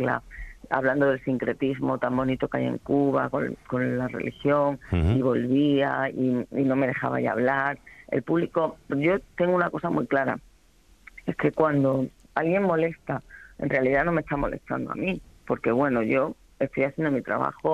regla, hablando del sincretismo tan bonito que hay en Cuba con la religión, y volvía y no me dejaba ya hablar. El público, yo tengo una cosa muy clara, es que cuando alguien molesta, en realidad no me está molestando a mí, porque bueno, yo estoy haciendo mi trabajo